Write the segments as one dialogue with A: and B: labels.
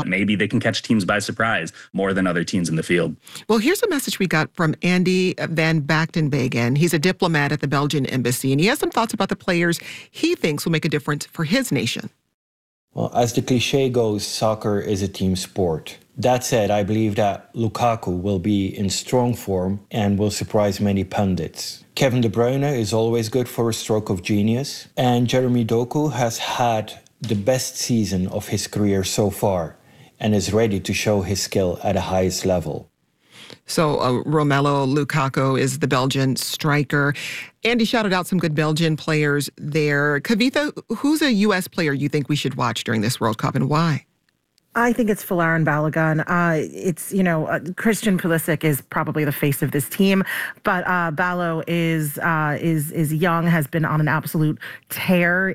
A: maybe they can catch teams by surprise more than other teams in the field.
B: Well, here's a message we got from Andy van Bachtenbegen. He's a diplomat at the Belgian embassy, and he has some thoughts about the players he thinks will make a difference for his nation.
C: Well, as the cliche goes, soccer is a team sport. That said, I believe that Lukaku will be in strong form and will surprise many pundits. Kevin De Bruyne is always good for a stroke of genius, and Jeremy Doku has had the best season of his career so far and is ready to show his skill at the highest level.
B: So Romelu Lukaku is the Belgian striker. Andy shouted out some good Belgian players there. Kavitha, who's a U.S. player you think we should watch during this World Cup and why?
D: I think it's Folarin Balogun. Christian Pulisic is probably the face of this team, but Balo is young, has been on an absolute tear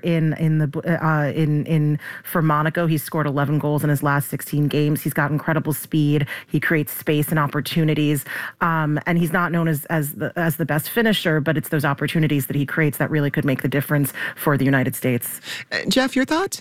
D: for Monaco. He's scored 11 goals in his last 16 games. He's got incredible speed. He creates space and opportunities, and he's not known as the best finisher, but it's those opportunities that he creates that really could make the difference for the United States.
B: Jeff, your thoughts?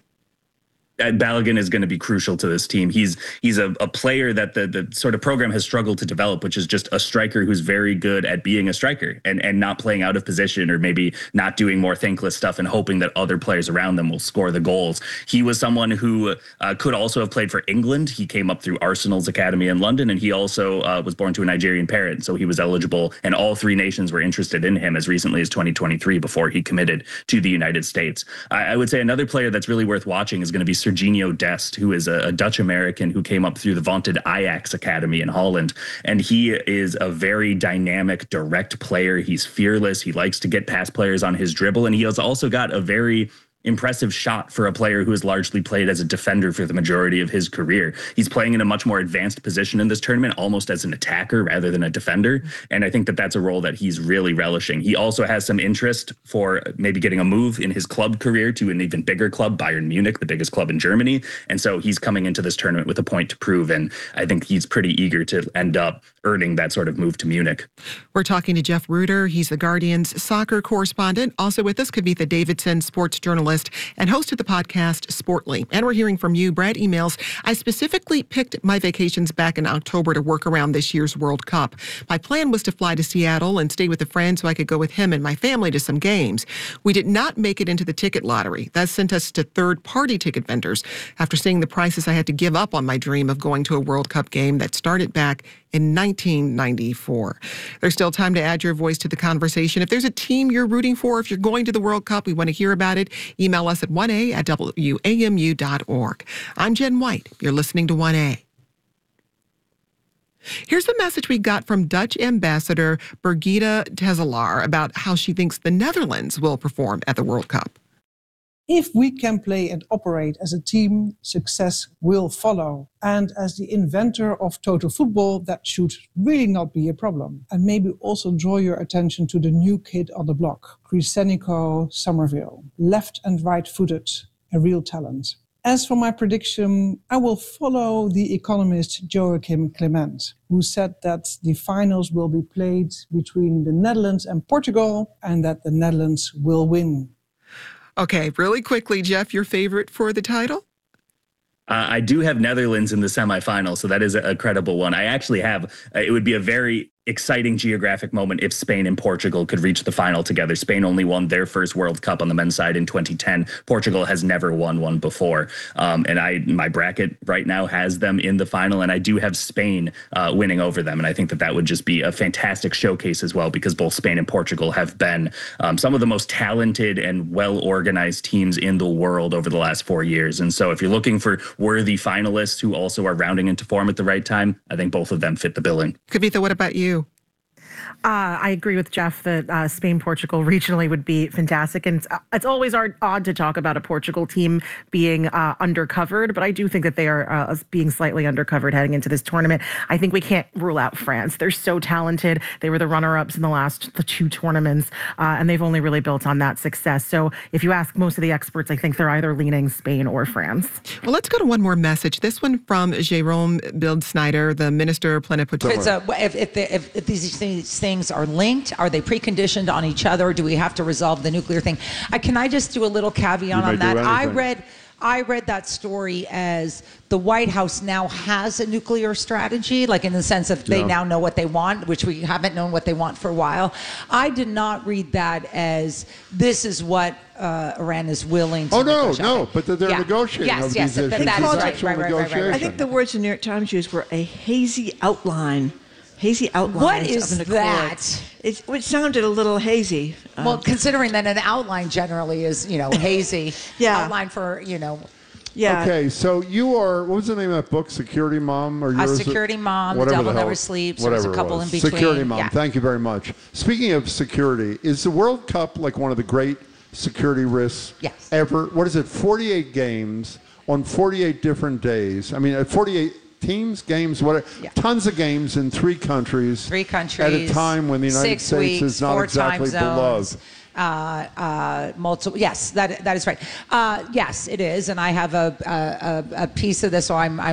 A: Balogun is going to be crucial to this team. He's a player that the sort of program has struggled to develop, which is just a striker who's very good at being a striker and not playing out of position or maybe not doing more thankless stuff and hoping that other players around them will score the goals. He was someone who could also have played for England. He came up through Arsenal's academy in London, and he also was born to a Nigerian parent, so he was eligible, and all three nations were interested in him as recently as 2023 before he committed to the United States. I would say another player that's really worth watching is going to be Serginho Dest, who is a Dutch-American who came up through the vaunted Ajax Academy in Holland. And he is a very dynamic, direct player. He's fearless. He likes to get past players on his dribble. And he has also got a very impressive shot for a player who has largely played as a defender for the majority of his career. He's playing in a much more advanced position in this tournament, almost as an attacker rather than a defender. And I think that that's a role that he's really relishing. He also has some interest for maybe getting a move in his club career to an even bigger club, Bayern Munich, the biggest club in Germany. And so he's coming into this tournament with a point to prove. And I think he's pretty eager to end up earning that sort of move to Munich.
B: We're talking to Jeff Rueter. He's the Guardian's soccer correspondent. Also with us, Kavitha Davidson, sports journalist and host of the podcast Sportly. And we're hearing from you. Brad emails, I specifically picked my vacations back in October to work around this year's World Cup. My plan was to fly to Seattle and stay with a friend so I could go with him and my family to some games. We did not make it into the ticket lottery. That sent us to third-party ticket vendors. After seeing the prices, I had to give up on my dream of going to a World Cup game that started back in 1994. There's still time to add your voice to the conversation. If there's a team you're rooting for, if you're going to the World Cup, we want to hear about it. Email us at 1a@wamu.org. I'm Jen White. You're listening to 1A. Here's a message we got from Dutch Ambassador Birgitta Tezelaar about how she thinks the Netherlands will perform at the World Cup.
E: If we can play and operate as a team, success will follow. And as the inventor of total football, that should really not be a problem. And maybe also draw your attention to the new kid on the block, Crisenico Somerville. Left and right-footed, a real talent. As for my prediction, I will follow the economist Joachim Clement, who said that the finals will be played between the Netherlands and Portugal and that the Netherlands will win.
B: Okay, really quickly, Jeff, your favorite for the title?
A: I do have Netherlands in the semifinal, so that is a credible one. I actually have, it would be a very exciting geographic moment if Spain and Portugal could reach the final together. Spain only won their first World Cup on the men's side in 2010. Portugal has never won one before. And my bracket right now has them in the final, and I do have Spain winning over them. And I think that would just be a fantastic showcase as well, because both Spain and Portugal have been some of the most talented and well-organized teams in the world over the last 4 years. And so if you're looking for worthy finalists who also are rounding into form at the right time, I think both of them fit the billing.
B: Kavitha, what about you?
D: I agree with Jeff that Spain-Portugal regionally would be fantastic. And it's always odd to talk about a Portugal team being undercovered, but I do think that they are being slightly undercovered heading into this tournament. I think we can't rule out France. They're so talented. They were the runner-ups in the two tournaments, and they've only really built on that success. So if you ask most of the experts, I think they're either leaning Spain or France.
B: Well, let's go to one more message. This one from Jérôme Bildschneider, the Minister Plenipotentiary.
F: If these things are linked, are they preconditioned on each other? Do we have to resolve the nuclear thing? Can I just do a little caveat on that? I read that story as the White House now has a nuclear strategy, like in the sense of they now know what they want, which we haven't known what they want for a while. I did not read that as this is what Iran is willing to negotiate.
G: No, but they're negotiating
F: yes,
G: these issues.
F: that is right.
H: I think the words the New York Times used were a hazy outline.
F: What is
H: of an accord.
F: that?
H: It sounded a little hazy.
F: Well, considering that an outline generally is, hazy. Outline for,
H: Yeah.
G: Okay, so you are, what was the name of that book, Security Mom? Or
F: Security Mom, The Devil Never Sleeps. There's a couple in between.
G: Security Mom,
F: Yeah.
G: Thank you very much. Speaking of security, is the World Cup like one of the great security risks ever? What is it, 48 games on 48 different days? I mean, 48 teams, games, whatever. Tons of games in 3 countries.
F: 3 countries.
G: At a time when the United States is not exactly beloved.
F: Multiple. Yes, that is right. Yes, it is, and I have a piece of this. So I'm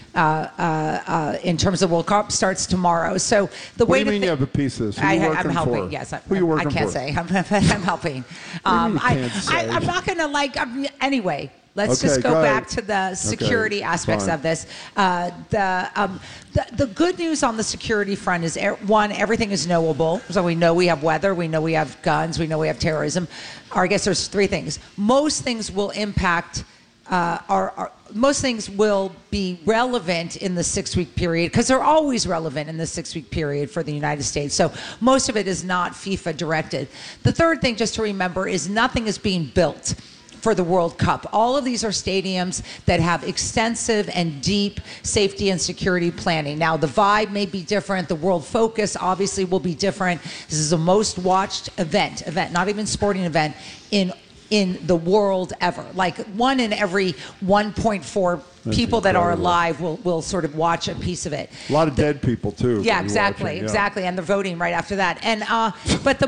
F: in terms of World Cup starts tomorrow. So the way
G: what do you mean you have a piece of this?
F: I'm helping. For? Yes,
G: who are you working
F: I can't
G: for?
F: say. I'm helping. I'm not gonna anyway. Let's just go back to the security aspects of this. The good news on the security front is, one, everything is knowable. So we know we have weather, we know we have guns, we know we have terrorism. Or I guess there's 3 things. Most things will impact most things will be relevant in the 6-week period because they're always relevant in the 6-week period for the United States. So most of it is not FIFA directed. The third thing just to remember is nothing is being built for the World Cup. All of these are stadiums that have extensive and deep safety and security planning. Now, the vibe may be different. The world focus obviously will be different. This is the most watched event, not even sporting event, in the world ever. Like 1 in every 1.4 people that are alive will sort of watch a piece of it.
G: A lot of dead people too.
F: Yeah, exactly, and they're voting right after that. And but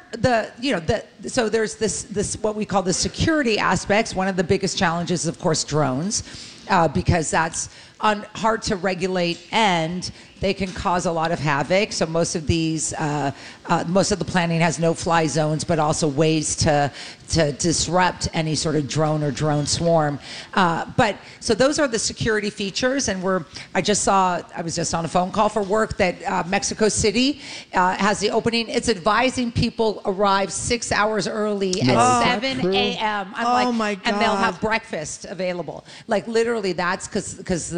F: so there's this what we call the security aspects. One of the biggest challenges is, of course, drones, because that's hard to regulate and they can cause a lot of havoc. So most of these, most of the planning has no-fly zones, but also ways to disrupt any sort of drone or drone swarm. But so those are the security features. And I was just on a phone call for work that Mexico City has the opening. It's advising people arrive 6 hours early at 7 a.m.
H: My God.
F: And they'll have breakfast available. Like literally, that's because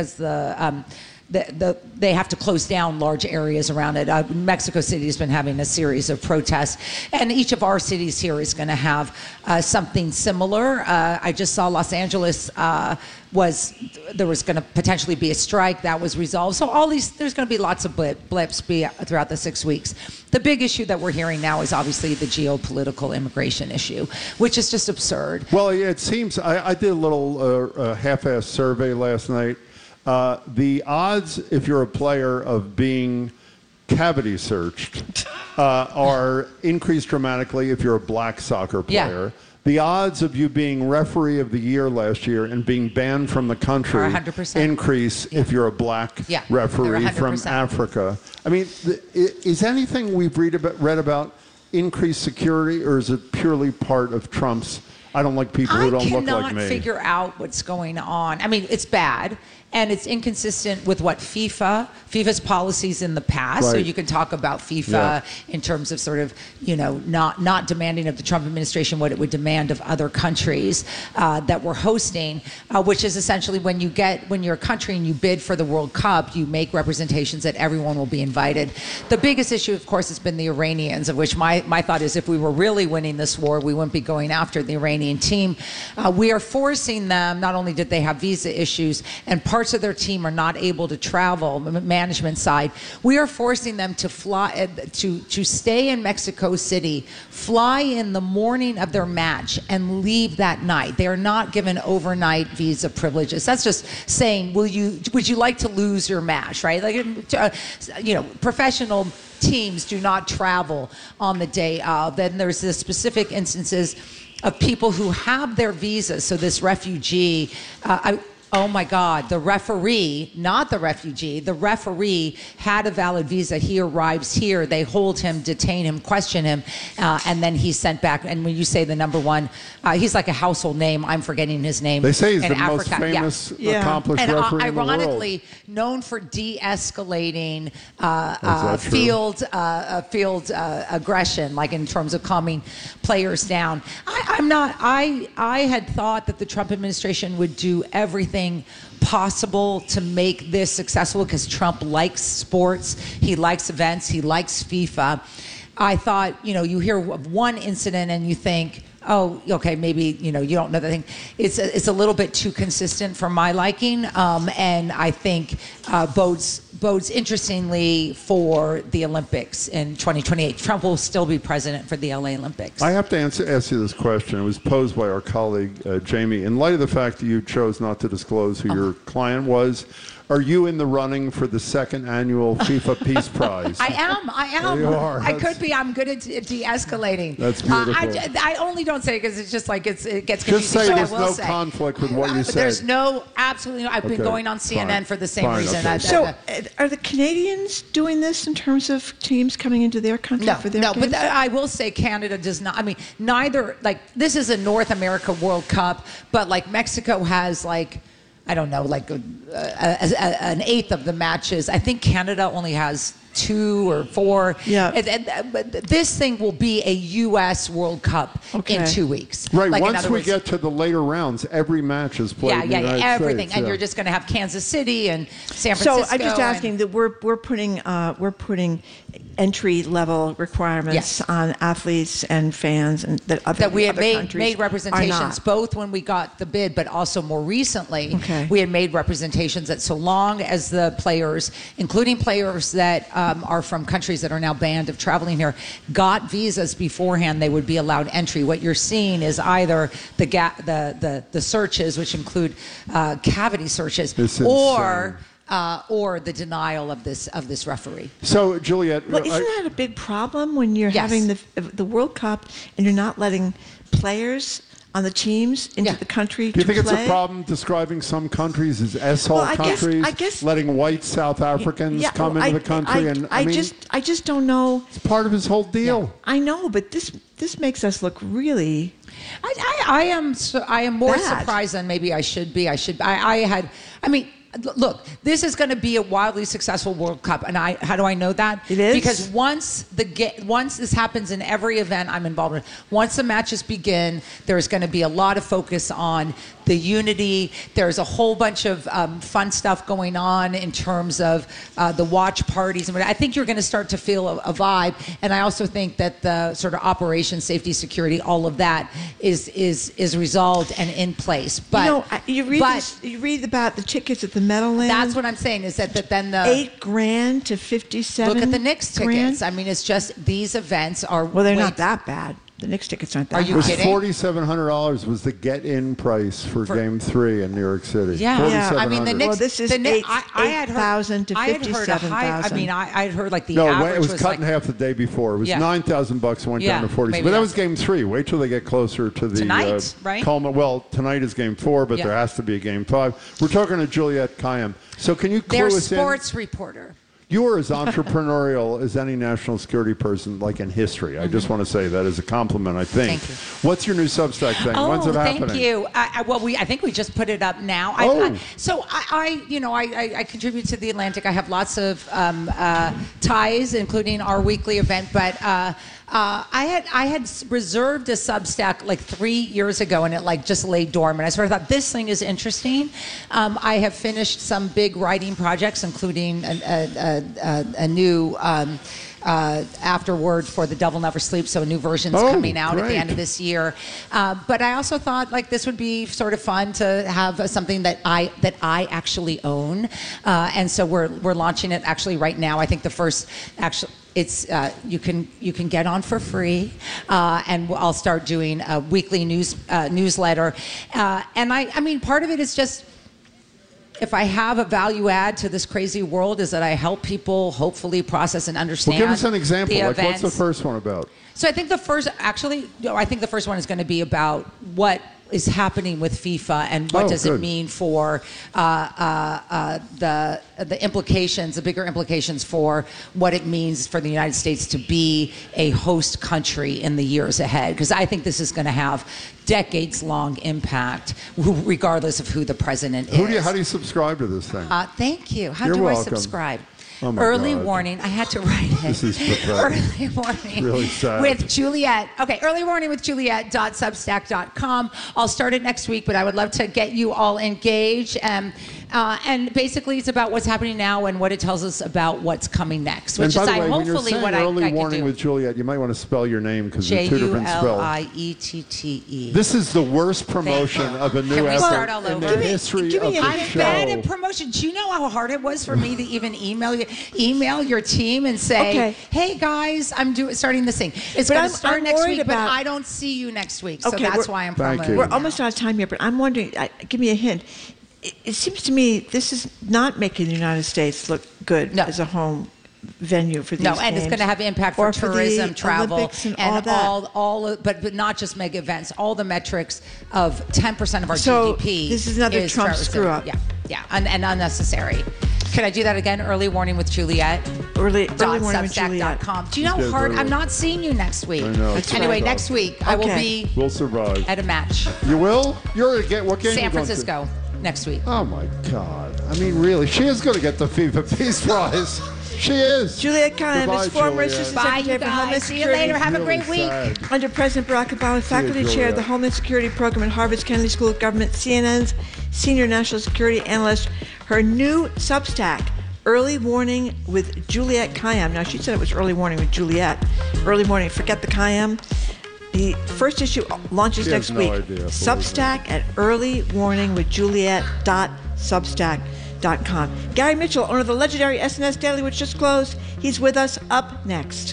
F: they have to close down large areas around it. Mexico City has been having a series of protests, and each of our cities here is going to have something similar. I just saw Los Angeles there was going to potentially be a strike that was resolved. So there's going to be lots of blips throughout the 6 weeks. The big issue that we're hearing now is obviously the geopolitical immigration issue, which is just absurd.
G: Well, it seems I did a little half-assed survey last night. The odds, if you're a player, of being cavity searched are increased dramatically if you're a black soccer player.
F: Yeah.
G: The odds of you being referee of the year last year and being banned from the country
F: 100%.
G: increase if you're a black referee from Africa. I mean, is anything we've read about increased security, or is it purely part of Trump's, I don't like people who don't look like me?
F: I cannot figure out what's going on. I mean, it's bad. And it's inconsistent with what FIFA's policies in the past. Right. So you can talk about FIFA in terms of sort of, not demanding of the Trump administration what it would demand of other countries that we're hosting, which is essentially when you're a country and you bid for the World Cup, you make representations that everyone will be invited. The biggest issue, of course, has been the Iranians, of which my thought is if we were really winning this war, we wouldn't be going after the Iranian team. We are forcing them, not only did they have visa issues, and parts of their team are not able to travel, management side, we are forcing them to fly, to stay in Mexico City, fly in the morning of their match, and leave that night. They are not given overnight visa privileges. That's just saying, would you like to lose your match, right? Like, professional teams do not travel on the day of. Then there's the specific instances of people who have their visas. So this refugee, Oh my God, the referee, not the refugee, the referee had a valid visa. He arrives here, they hold him, detain him, question him, and then he's sent back. And when you say the number one, he's like a household name. I'm forgetting his name.
G: They say he's
F: in
G: the most famous, accomplished
F: and,
G: referee in the world.
F: ironically, known for de-escalating field aggression, like in terms of calming players down. I had thought that the Trump administration would do everything possible to make this successful because Trump likes sports, he likes events, he likes FIFA. I thought, you hear of one incident and you think, oh, okay, maybe, you don't know the thing. It's a little bit too consistent for my liking, and I think bodes interestingly for the Olympics in 2028. Trump will still be president for the LA Olympics.
G: I have to ask you this question. It was posed by our colleague, Jamie. In light of the fact that you chose not to disclose who your client was, are you in the running for the second annual FIFA Peace Prize?
F: I am.
G: You are.
F: I could be. I'm good at de-escalating.
G: That's beautiful.
F: I only don't say it because it's just like it gets confusing.
G: Just say there's no conflict with what you said.
F: There's absolutely no. I've been going on CNN for the same reason.
G: Okay.
H: So, are the Canadians doing this in terms of teams coming into their country for their games?
F: But I will say Canada does not. I mean, neither. Like, this is a North America World Cup, but like Mexico has like, I don't know, like an eighth of the matches. I think Canada only has 2 or 4.
H: Yeah.
F: But this thing will be a U.S. World Cup in 2 weeks.
G: Right.
F: Like,
G: once we get to the later rounds, every match is played in the United
F: everything.
G: States.
F: And you're just going to have Kansas City and San Francisco.
H: So I'm just asking that we're putting entry level requirements on athletes and fans, and that
F: we had
H: made
F: representations both when we got the bid, but also more recently. We had made representations that so long as the players, including players that are from countries that are now banned of traveling here, got visas beforehand, they would be allowed entry. What you're seeing is either the searches, which include cavity searches, or the denial of this referee.
G: So, Juliet,
H: well, isn't that a big problem when you're having the World Cup and you're not letting players on the teams into the country to play?
G: Do you think it's a problem describing some countries as S-hole countries,
H: I guess,
G: letting white South Africans come into the country?
H: I just don't know.
G: It's part of his whole deal.
H: Yeah, I know, but this makes us look really.
F: I am more surprised than maybe I should be. Look, this is going to be a wildly successful World Cup, and how do I know that?
H: It is
F: because once this happens in every event I'm involved in, once the matches begin, there's going to be a lot of focus on the unity. There's a whole bunch of fun stuff going on in terms of the watch parties, and I think you're going to start to feel a vibe. And I also think that the sort of operation, safety, security, all of that is resolved and in place. But
H: you read about the tickets at the Meadowlands.
F: That's what I'm saying. Is that then the
H: $8,000 to $57,000.
F: Look at the Knicks tickets. I mean, it's just these events are.
H: Well, they're not that bad. The Knicks tickets aren't that.
F: Are you kidding?
G: $4,700 was the get-in price for Game 3 in New York City.
F: Yeah. I mean, the Knicks.
H: Well, this is $8,000 to $57,000.
F: I mean, I had heard like the average
G: it was cut in half the day before. It was $9,000 and went down to $40,000. But that was Game 3. Wait till they get closer to the
F: tonight, right?
G: Well, tonight is Game 4, but there has to be a Game 5. We're talking to Juliet Kayyem. So can you clue us in?
F: Their sports reporter.
G: You are as entrepreneurial as any national security person, like in history. I just want to say that as a compliment, I think.
F: Thank you.
G: What's your new Substack thing? When's it happening?
F: Thank you. I think we just put it up now. So I contribute to The Atlantic. I have lots of ties, including our weekly event, but I had reserved a Substack like 3 years ago, and it just lay dormant. I sort of thought this thing is interesting. I have finished some big writing projects, including a new afterword for The Devil Never Sleeps, so a new version's coming out at the end of this year. But I also thought this would be sort of fun to have something that I actually own, and so we're launching it actually right now. I think the first it's you can get on for free, and I'll start doing a weekly newsletter, and I mean part of it is just, if I have a value add to this crazy world, is that I help people hopefully process and understand.
G: Well, give us an example. What's the first one about?
F: So I think the first one is going to be about what is happening with FIFA and what does it mean for the implications, the bigger implications for what it means for the United States to be a host country in the years ahead. Because I think this is going to have decades-long impact, regardless of who the president is.
G: How do you subscribe to this thing?
F: Thank you. How
G: You're
F: do
G: welcome.
F: I subscribe?
G: Oh my
F: Early
G: God.
F: warning. I had to write it.
G: This is pathetic.
F: Early warning.
G: Really sad.
F: With Juliet. Okay, early warning with Juliet.substack.com. I'll start it next week, but I would love to get you all engaged. And basically, it's about what's happening now and what it tells us about what's coming next, which
G: and by
F: is
G: the way, when you're
F: hopefully
G: saying
F: what
G: early
F: I can
G: warning
F: do.
G: with Juliet, you might want to spell your name because there's two different spells.
F: Juliette.
G: This is the worst promotion of a new
F: Can we
G: effort
F: start all
G: in
F: over?
G: the history of the
F: I'm
G: show.
F: bad at promotion. Do you know how hard it was for me to even email your team and say, "Hey guys, I'm starting this thing. It's going to start next week, but I don't see you next week." So that's why I'm promoting.
H: We're almost out of time here, but I'm wondering. Give me a hint. It seems to me this is not making the United States look good as a home venue for these games.
F: And it's going to have impact for tourism, travel,
H: Olympics and
F: all but not just mega events. All the metrics of 10% of our
H: so
F: GDP.
H: This is another Trump screw up.
F: Yeah, and unnecessary. Can I do that again? Early warning with Juliet.
H: Early warning with Juliet.
F: Do you know how hard? I'm not seeing you next week.
G: I know.
F: Anyway, next week I will be.
G: We'll survive.
F: At a match.
G: You will? You're what game?
F: San
G: are you going
F: Francisco next week.
G: Oh my God! I mean, really, she is going to get the FIFA Peace Prize. She is.
H: Juliet Kayyem is former Assistant Secretary for Homeland
F: See you
H: Security.
F: later. Have a great week.
H: Under President Barack Obama, faculty chair of the Homeland Security Program at Harvard's Kennedy School of Government, CNN's senior national security analyst. Her new Substack, Early Warning with Juliet Kayyem. Now, she said it was Early Warning with Juliet. Early Warning, forget the Kayyem. The first issue launches next week. Substack at earlywarningwithjuliet.substack.com. Gary Mitchell, owner of the legendary SNS Daily, which just closed. He's with us up next.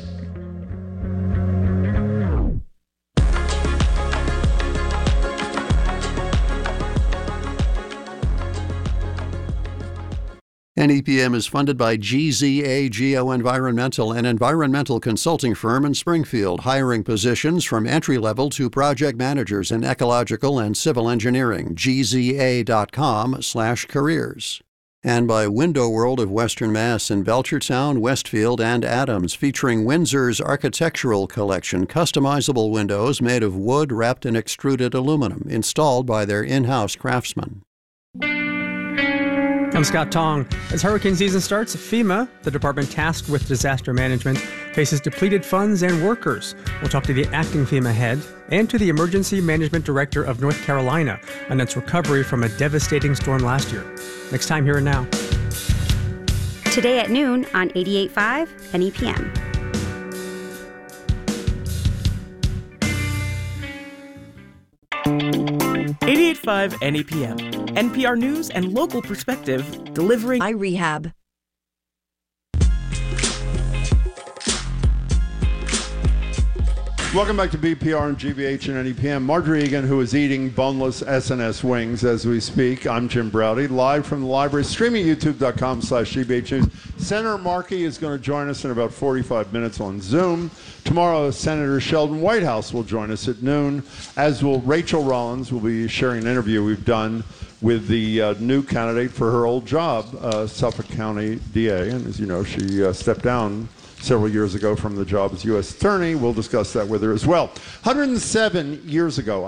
I: NEPM is funded by GZA Geo-Environmental, an environmental consulting firm in Springfield, hiring positions from entry-level to project managers in ecological and civil engineering. gza.com/careers. And by Window World of Western Mass in Belchertown, Westfield, and Adams, featuring Windsor's architectural collection, customizable windows made of wood wrapped in extruded aluminum, installed by their in-house craftsmen.
J: I'm Scott Tong. As hurricane season starts, FEMA, the department tasked with disaster management, faces depleted funds and workers. We'll talk to the acting FEMA head and to the emergency management director of North Carolina on its recovery from a devastating storm last year. Next time, Here and Now.
K: Today at noon on 88.5 NEPM.
L: .5 NEPM, NPR News and local perspective, delivering
M: iRehab.
G: Welcome back to BPR and GBH and NEPM. Marjorie Egan, who is eating boneless SNS wings as we speak. I'm Jim Braude, live from the library, streaming youtube.com/GBH News. Senator Markey is going to join us in about 45 minutes on Zoom. Tomorrow, Senator Sheldon Whitehouse will join us at noon, as will Rachel Rollins. Will be sharing an interview we've done with the new candidate for her old job, Suffolk County DA. And as you know, she stepped down several years ago from the job as U.S. Attorney. We'll discuss that with her as well. 107 years ago,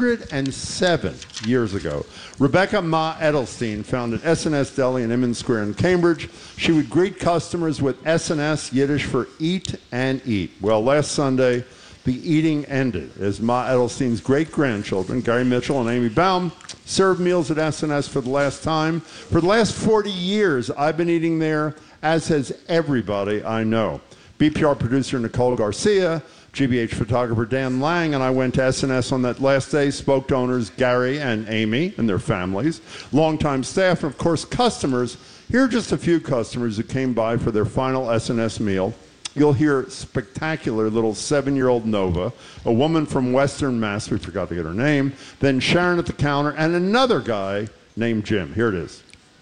G: Rebecca Ma Edelstein founded SNS Deli in Emmons Square in Cambridge. She would greet customers with SNS, Yiddish for eat and eat. Well, last Sunday, the eating ended as Ma Edelstein's great-grandchildren, Gary Mitchell and Amy Baum, served meals at SNS for the last time. For the last 40 years, I've been eating there, as has everybody I know. BPR producer Nicole Garcia, GBH photographer Dan Lang, and I went to SNS on that last day, spoke to owners Gary and Amy and their families, longtime staff, and of course customers. Here are just a few customers who came by for their final SNS meal. You'll hear spectacular little 7-year-old Nova, a woman from Western Mass, we forgot to get her name, then Sharon at the counter, and another guy named Jim. Here it is.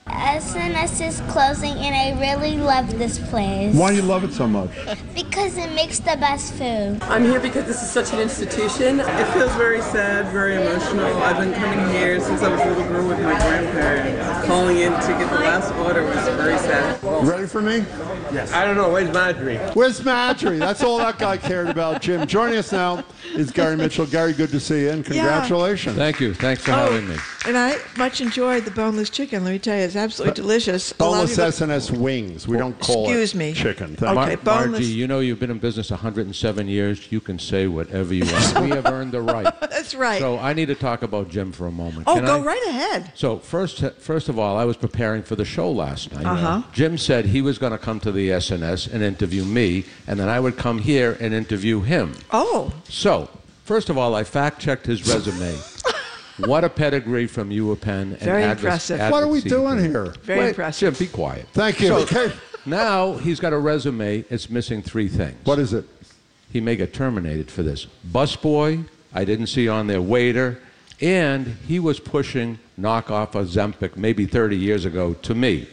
M: SNS is closing and I really love this place.
G: Why do you love it so much?
M: Because it makes the best food.
N: I'm here because this is such an institution. It feels very sad, very emotional. I've been coming here since I was a little girl with my grandparents. Calling in to get the last order was very sad.
G: You ready for me?
O: Yes. I don't know. Where's Marjorie?
G: Where's Marjorie? That's all that guy cared about, Jim. Joining us now is Gary Mitchell. Gary, good to see you, and congratulations.
P: Thank you. Thanks for having me.
H: And I much enjoyed the boneless chicken. Let me tell you, it's absolutely delicious.
G: Boneless SNS wings. We don't call it chicken.
H: Okay, boneless.
P: Margie, you know you've been in business 107 years. You can say whatever you want. We have earned the right.
H: That's right.
P: So I need to talk about Jim for a moment.
H: Oh, go right ahead.
P: So first of all, I was preparing for the show last night.
H: Uh-huh.
P: Jim said he was going to come to the SNS and interview me, and then I would come here and interview him.
H: Oh.
P: So, first of all, I fact-checked his resume. What a pedigree from UPenn.
H: Very impressive.
G: What are we doing here?
H: Very impressive.
P: Jim, be quiet.
G: Thank you.
P: So,
G: okay.
P: Now he's got a resume. It's missing 3 things.
G: What is it?
P: He may get terminated for this. Busboy, I didn't see on there. Waiter, and he was pushing knockoff Ozempic maybe 30 years ago to me.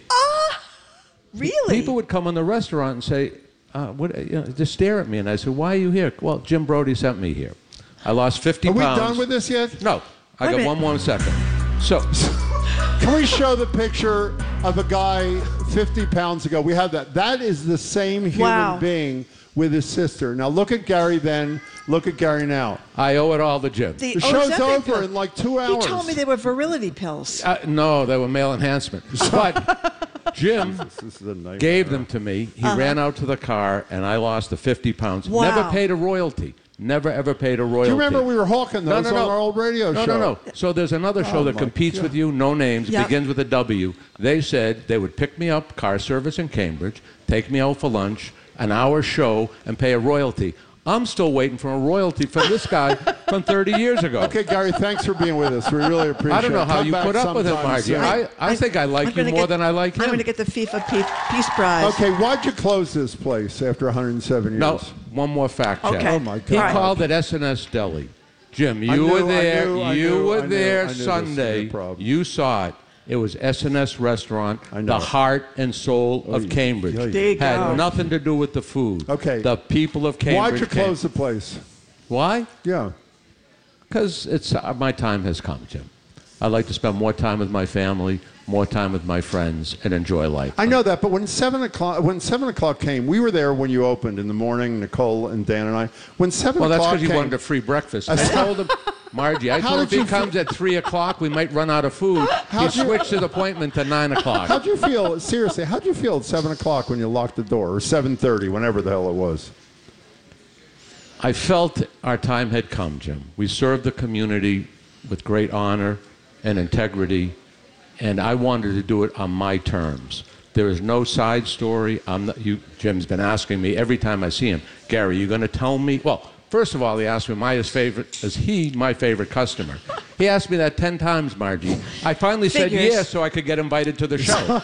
H: Really?
P: People would come in the restaurant and say, just stare at me. And I said, why are you here? Well, Jim Brody sent me here. I lost 50 pounds.
G: Are we done with this yet?
P: No. I got one more second. So,
G: can we show the picture of a guy 50 pounds ago? We have that. That is the same human being with his sister. Now look at Gary then. Look at Gary now.
P: I owe it all to Jim.
G: The show's over in like 2 hours.
H: He told me they were virility pills.
P: No, they were male enhancement. But Jim gave them to me. He ran out to the car, and I lost the 50 pounds.
H: Wow.
P: Never paid a royalty. Never, ever paid a royalty.
G: Do you remember we were hawking those
P: no.
G: on our old radio show?
P: No. So there's another show that competes with you, no names, begins with a W. They said they would pick me up, car service in Cambridge, take me out for lunch, an hour show, and pay a royalty. I'm still waiting for a royalty from this guy from 30 years ago.
G: Okay, Gary, thanks for being with us. We really appreciate it.
P: I don't know how you put up with him, Margie.
G: Soon.
P: I think I like you more than I like him.
H: I'm going to get the FIFA Peace Prize.
G: Okay, why'd you close this place after 107 years?
P: No, one more fact check.
H: Okay.
G: Oh, my God.
P: He called it SNS Deli. Jim, you were there. You were there Sunday. You saw it. It was SNS Restaurant, the heart and soul of Cambridge. Had nothing to do with the food.
G: Okay.
P: The people of Cambridge.
G: Why'd you close the place?
P: Why?
G: Yeah.
P: Because my time has come, Jim. I'd like to spend more time with my family, more time with my friends, and enjoy life.
G: I know that, but when 7 o'clock came, we were there when you opened in the morning, Nicole and Dan and I. When 7 o'clock came...
P: Well, that's because he wanted a free breakfast. I told him... Margie, I told him if he comes at 3 o'clock, we might run out of food. He switched his appointment to 9 o'clock.
G: How'd you feel, seriously, how'd you feel at 7 o'clock when you locked the door, or 7:30, whenever the hell it was?
P: I felt our time had come, Jim. We served the community with great honor and integrity, and I wanted to do it on my terms. There is no side story. Jim's been asking me every time I see him, Gary, you going to tell me? Well, first of all, he asked me, is he my favorite customer? He asked me that 10 times, Margie. I finally said yes so I could get invited to the show.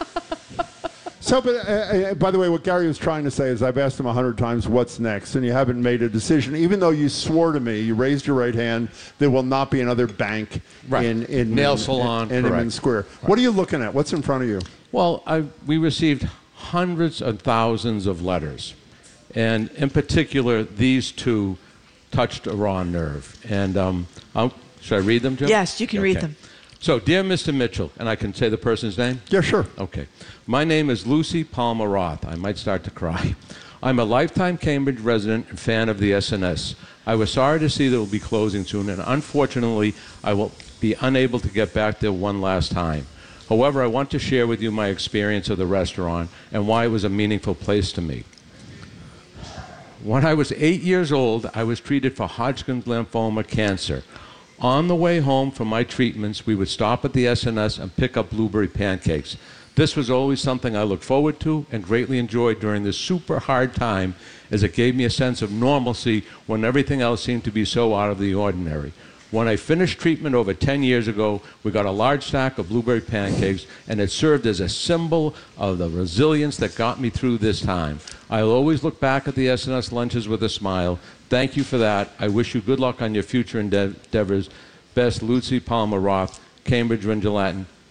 G: But by the way, what Gary was trying to say is I've asked him 100 times what's next, and you haven't made a decision. Even though you swore to me, you raised your right hand, there will not be another bank in
P: nail salon
G: in Inman Square. Right. What are you looking at? What's in front of you?
P: Well, we received hundreds and thousands of letters. And in particular, these 2 touched a raw nerve. And should I read them, Jim?
H: Yes, you can read them.
P: So, dear Mr. Mitchell, and I can say the person's name?
G: Yeah, sure.
P: Okay. My name is Lucy Palmer Roth. I might start to cry. I'm a lifetime Cambridge resident and fan of the SNS. I was sorry to see that it will be closing soon, and unfortunately, I will be unable to get back there one last time. However, I want to share with you my experience of the restaurant and why it was a meaningful place to me. When I was 8 years old, I was treated for Hodgkin's lymphoma cancer. On the way home from my treatments, we would stop at the SNS and pick up blueberry pancakes. This was always something I looked forward to and greatly enjoyed during this super hard time, as it gave me a sense of normalcy when everything else seemed to be so out of the ordinary. When I finished treatment over 10 years ago, we got a large stack of blueberry pancakes, and it served as a symbol of the resilience that got me through this time. I'll always look back at the SNS lunches with a smile. Thank you for that. I wish you good luck on your future endeavors. Best, Lucy Palmer Roth, Cambridge, Ringe Latin,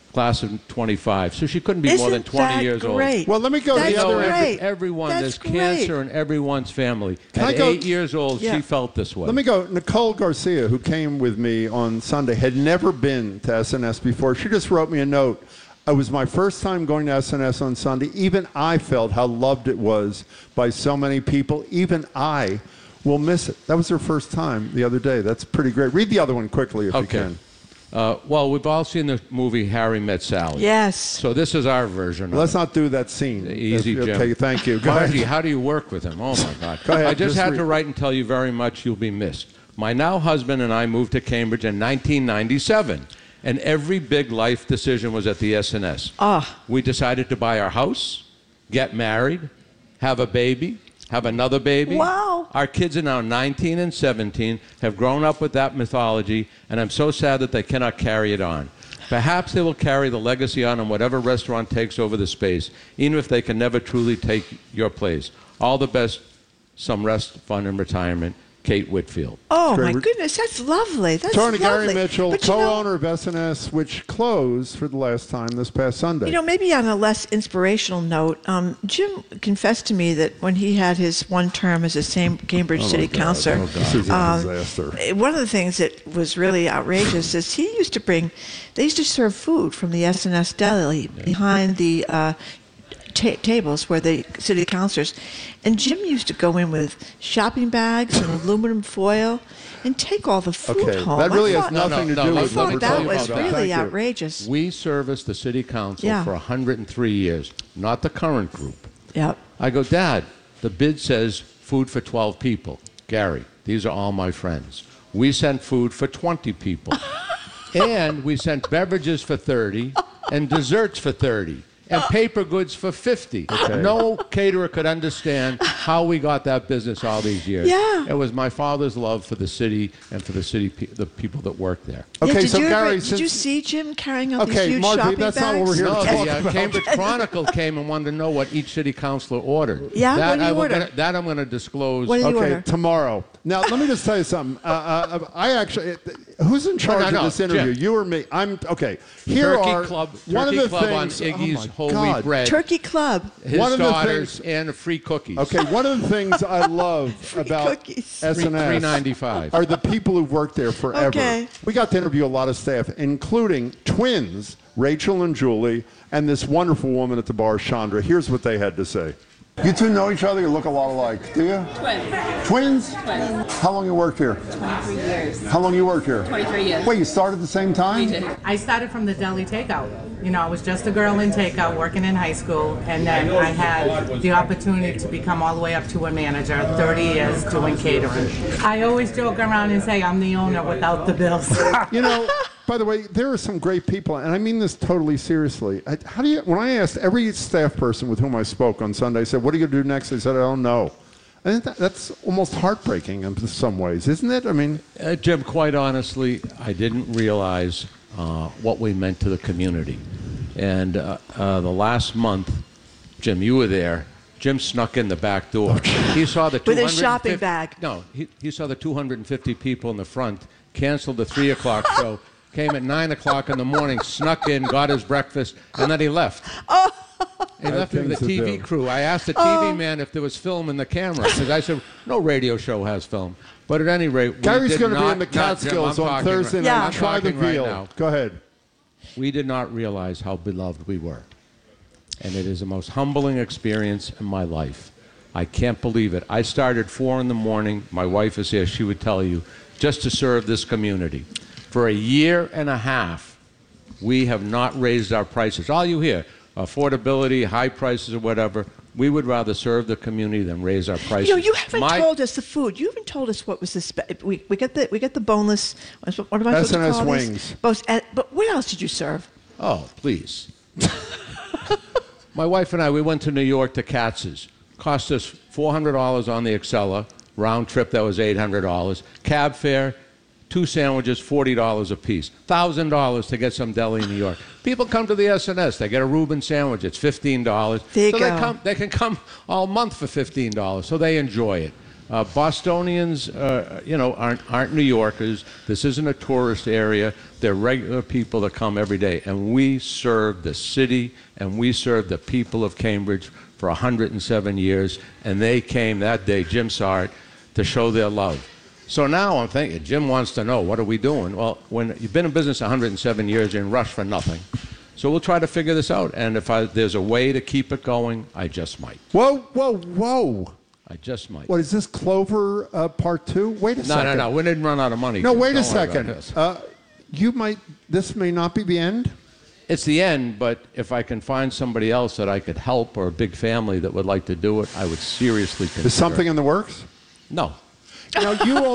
P: class of 25. So she couldn't be more than 20 years old.
G: Well, let me go to the other end.
P: Everyone,
G: That's
P: there's cancer in everyone's family. At 8 years old, she felt this way.
G: Let me go. Nicole Garcia, who came with me on Sunday, had never been to SNS before. She just wrote me a note. It was my first time going to SNS on Sunday. Even I felt how loved it was by so many people. Even I will miss it. That was her first time the other day. That's pretty great. Read the other one quickly if you can.
P: Well, we've all seen the movie Harry Met Sally.
H: Yes.
P: So this is our version.
G: Let's not do that scene.
P: Easy, Jim.
G: Okay, thank you. Go
P: Margie,
G: ahead.
P: how do you work with him? Oh, my God.
G: Go ahead.
P: I just had to write and tell you very much you'll be missed. My now husband and I moved to Cambridge in 1997, and every big life decision was at the SNS. We decided to buy our house, get married, have a baby, have another baby.
H: Wow.
P: Our kids are now 19 and 17, have grown up with that mythology, and I'm so sad that they cannot carry it on. Perhaps they will carry the legacy on in whatever restaurant takes over the space, even if they can never truly take your place. All the best, some rest, fun, and retirement. Kate Whitfield.
H: Oh, my goodness, that's lovely. That's
G: Attorney
H: lovely.
G: Gary Mitchell,
H: But
G: co-owner of SNS, which closed for the last time this past Sunday.
H: You know, maybe on a less inspirational note, Jim confessed to me that when he had his one term as a Cambridge City Councilor,
G: This is a disaster.
H: one of the things that was really outrageous is they used to serve food from the SNS deli behind the tables where the city councilors, and Jim used to go in with shopping bags and aluminum foil and take all the food home.
G: That really has nothing to do with
H: what we're talking about.
P: That
H: was really outrageous.
P: We serviced the city council for 103 years, not the current group.
H: Yep.
P: I go, Dad, the bid says food for 12 people. Gary, these are all my friends. We sent food for 20 people. And we sent beverages for 30 and desserts for 30. And paper goods for 50.
G: Okay.
P: No caterer could understand how we got that business all these years.
H: Yeah.
P: It was my father's love for the city and for the city, the people that work there.
G: Okay,
H: so Gary, did you see Jim carrying out these huge
G: Margie,
H: shopping
G: that's
H: bags?
G: not what we're here to talk
P: The
G: about.
P: Cambridge Chronicle came and wanted to know what each city councilor ordered.
H: Yeah,
P: that
H: what did you order?
P: That I'm going to disclose.
H: What did you order?
G: Tomorrow. Now, let me just tell you something. I actually, who's in charge of this interview?
P: Jim.
G: You or me? Here
P: Turkey Club on Iggy's whole wheat bread.
H: Turkey Club.
P: His starters and free cookies.
G: Okay, one of the things I love about SNS
P: $3.95
G: are the people who've worked there forever.
H: Okay.
G: We got to interview a lot of staff, including twins, Rachel and Julie, and this wonderful woman at the bar, Chandra. Here's what they had to say. You two know each other? You look a lot alike, do you?
Q: Twins.
G: Twins?
Q: Twins.
G: How long you worked here?
Q: 23 years.
G: How long you worked here?
Q: 23 years.
G: Wait, you started at the same time?
Q: We did.
R: I started from the deli takeout. You know, I was just a girl in takeout working in high school, and then I had the opportunity to become all the way up to a manager, 30 years doing catering. I always joke around and say I'm the owner without the bills.
G: You know, by the way, there are some great people, and I mean this totally seriously. When I asked every staff person with whom I spoke on Sunday, I said, what are you going to do next? They said, I don't know. I think that's almost heartbreaking in some ways, isn't it? I mean,
P: Jim, quite honestly, I didn't realize what we meant to the community. And the last month, Jim, you were there. Jim snuck in the back door. He saw the
H: with his shopping bag.
P: No, he saw the 250 people in the front, canceled the 3 o'clock show, came at 9 o'clock in the morning, snuck in, got his breakfast, and then he left. He left with the TV crew. I asked the TV man if there was film in the camera, because I said, no radio show has film. But at any rate,
G: Gary's going to be in the Catskills on Thursday night. Try the veal. Go ahead.
P: We did not realize how beloved we were. And it is the most humbling experience in my life. I can't believe it. I started 4 in the morning. My wife is here. She would tell you, just to serve this community. For a year and a half, we have not raised our prices. All you hear, affordability, high prices, or whatever. We would rather serve the community than raise our prices.
H: You know, you haven't told us the food. You haven't told us what was the we get the boneless. What am I supposed to call
G: wings.
H: But what else did you serve?
P: Oh, please. My wife and I, we went to New York to Katz's. Cost us $400 on the Excella. Round trip, that was $800. Cab fare, 2 sandwiches, $40 a piece. $1,000 to get some deli in New York. People come to the SNS. They get a Reuben sandwich. It's $15.
H: There you go.
P: They can come all month for $15, so they enjoy it. Bostonians, aren't New Yorkers. This isn't a tourist area. They're regular people that come every day. And we serve the city and we serve the people of Cambridge for 107 years. And they came that day, Jim saw it, to show their love. So now I'm thinking, Jim wants to know, what are we doing? Well, when you've been in business 107 years, you're in rush for nothing. So we'll try to figure this out. And if there's a way to keep it going, I just might.
G: Whoa.
P: I just might.
G: What is this, Clover Part 2? Wait a second.
P: No. We didn't run out of money.
G: No, wait a
P: Don't worry
G: second.
P: about this.
G: This may not be the end?
P: It's the end, but if I can find somebody else that I could help or a big family that would like to do it, I would seriously consider
G: Is something
P: it.
G: in the works?
P: No.
G: Now,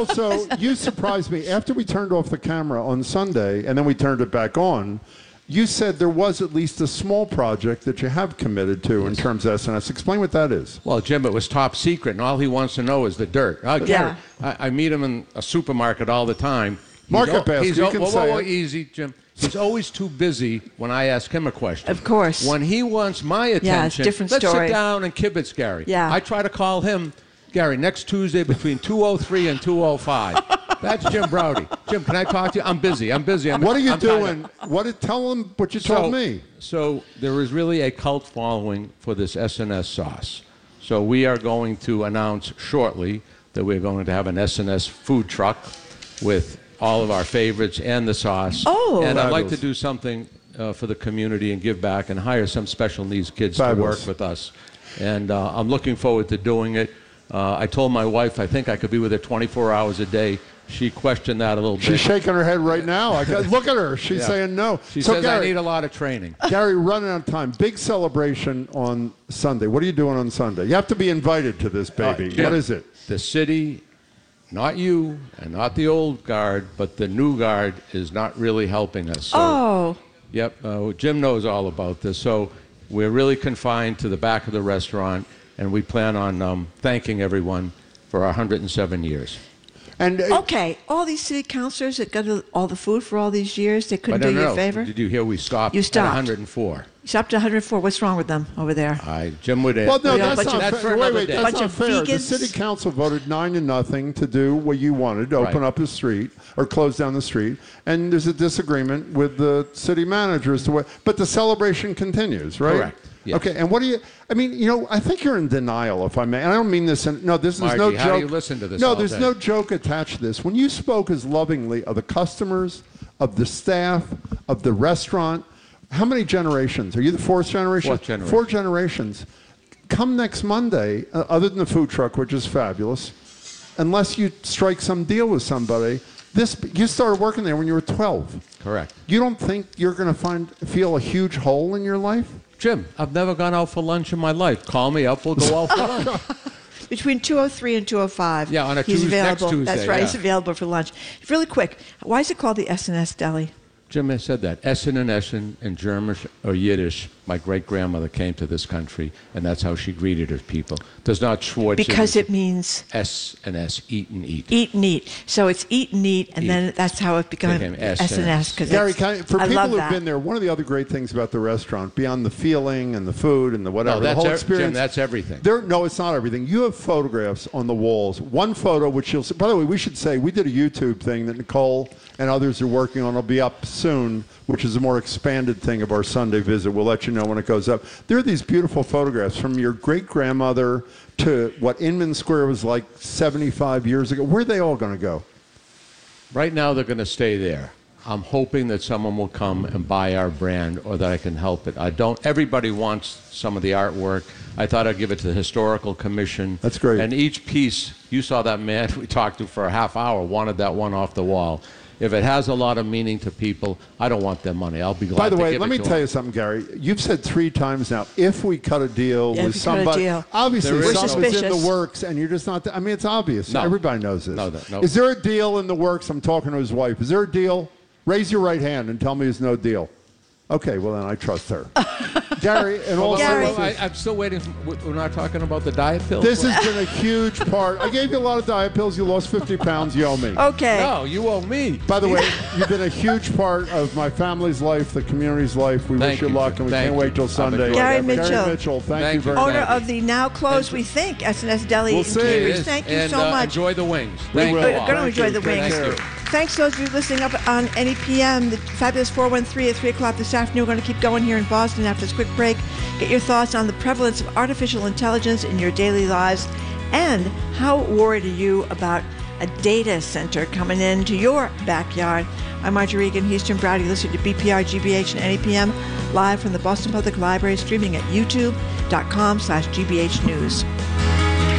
G: you surprised me. After we turned off the camera on Sunday, and then we turned it back on, you said there was at least a small project that you have committed to in terms of SNS. Explain what that is.
P: Well, Jim, it was top secret, and all he wants to know is the dirt. Gary, I meet him in a supermarket all the time.
G: Market basket, you can say it.
P: Easy, Jim. He's always too busy when I ask him a question.
H: Of course.
P: When he wants my attention,
H: it's different
P: let's
H: story.
P: sit down and kibitz, Gary.
H: Yeah.
P: I try to call him, Gary, next Tuesday between 2:03 and 2:05. That's Jim Braude. Jim, can I talk to you? I'm busy.
G: What are you doing? Tell him what you told me.
P: So there is really a cult following for this SNS sauce. So we are going to announce shortly that we're going to have an SNS food truck with all of our favorites and the sauce.
H: Oh,
P: and I'd like
G: fabulous.
P: to do something for the community and give back and hire some special needs kids
G: Fabulous.
P: to work with us. And I'm looking forward to doing it. I told my wife I think I could be with her 24 hours a day. She questioned that a little bit.
G: She's shaking her head right now. Look at her. She's saying no.
P: She says, Gary, I need a lot of training.
G: Gary, running out of time. Big celebration on Sunday. What are you doing on Sunday? You have to be invited to this, baby.
P: Jim,
G: what is it?
P: The city, not you and not the old guard, but the new guard is not really helping us. So, Yep. Jim knows all about this. So we're really confined to the back of the restaurant, and we plan on thanking everyone for our 107 years.
G: And
H: okay, all these city councilors that got all the food for all these years, they couldn't do you a favor?
P: Did you hear we stopped,
H: You stopped.
P: at 104?
H: You stopped at 104. What's wrong with them over there?
P: Jim would
G: Well, no,
H: Yeah,
G: that's
H: bunch
G: not
H: of-
G: fair. Wait, that's
H: bunch
G: not
H: of
G: fair. The
H: vegans.
G: city council voted 9-0 to do what you wanted, to open up the street or close down the street. And there's a disagreement with the city manager as to what. But the celebration continues, right?
P: Correct. Yes.
G: Okay, and what do you? I mean, I think you're in denial, if I may. And I don't mean this. This is
P: Margie,
G: no joke.
P: how do you listen to this
G: No,
P: all
G: there's
P: day?
G: no joke attached to this. When you spoke as lovingly of the customers, of the staff, of the restaurant, how many generations? Are you the fourth generation?
P: Fourth generation.
G: 4 generations. Come next Monday, other than the food truck, which is fabulous, unless you strike some deal with somebody. You started working there when you were 12.
P: Correct.
G: You don't think you're going to feel a huge hole in your life?
P: Jim, I've never gone out for lunch in my life. Call me up, we'll go out for lunch.
H: Between 2:03 and 2:05.
P: Yeah, on a
H: he's
P: Tuesday, next
H: available.
P: Tuesday,
H: That's right.
P: yeah.
H: He's available for lunch. Really quick, why is it called the SNS Deli?
P: Jim has said that. Essen and Essen in German or Yiddish, my great-grandmother came to this country, and that's how she greeted her people. Does not Schwartz.
H: Because it means
P: S and S, eat and eat.
H: Eat and eat. So it's eat and eat, and then that's how it became SNS.
G: Gary, for
H: I
G: people
H: love
G: who've
H: that.
G: been there, one of the other great things about the restaurant, beyond the feeling and the food and the whatever,
P: No,
G: the whole
P: Jim,
G: experience.
P: that's everything.
G: No, it's not everything. You have photographs on the walls. One photo, which you'll see. By the way, we should say we did a YouTube thing that Nicole and others are working on. It'll be up soon, which is a more expanded thing of our Sunday visit. We'll let you know when it goes up. There are these beautiful photographs from your great-grandmother to what Inman Square was like 75 years ago. Where are they all going to go?
P: Right now, they're going to stay there. I'm hoping that someone will come and buy our brand or that I can help it. Everybody wants some of the artwork. I thought I'd give it to the Historical Commission.
G: That's great.
P: And each piece, you saw that man we talked to for a half hour, wanted that one off the wall. If it has a lot of meaning to people, I don't want their money. I'll be glad
G: By the
P: to
G: way,
P: give
G: let
P: it
G: me
P: to
G: tell
P: them.
G: you something, Gary. You've said 3 times now, if we cut a deal
H: Yeah,
G: with
H: if we cut a
G: somebody.
H: deal.
G: Obviously,
P: There is
G: something's in
H: suspicious.
G: the works, and you're just not. I mean, it's obvious.
P: No.
G: Everybody knows this.
P: No.
G: Is there a deal in the works? I'm talking to his wife. Is there a deal? Raise your right hand and tell me there's no deal. Okay, well then I trust her. Gary, and all
P: I'm still waiting. We're not talking about the diet pills.
G: This has been a huge part. I gave you a lot of diet pills. You lost 50 pounds. You owe me.
H: Okay.
P: No, you owe me.
G: By the way, you've been a huge part of my family's life, the community's life. We wish you luck, and we can't wait till Sunday.
H: Gary Mitchell,
G: thank you very much.
H: Owner of the now closed, we think, SNS Deli in Cambridge. Thank you so much.
P: Enjoy the wings.
H: We're going to enjoy the wings. Thanks to those of you listening up on NEPM, the fabulous 413 at 3 o'clock this afternoon. We're going to keep going here in Boston after this quick break. Get your thoughts on the prevalence of artificial intelligence in your daily lives, and how worried are you about a data center coming into your backyard? I'm Marjorie Regan, Houston Browdy, listening to BPR, GBH, and NEPM, live from the Boston Public Library, streaming at youtube.com/GBH News.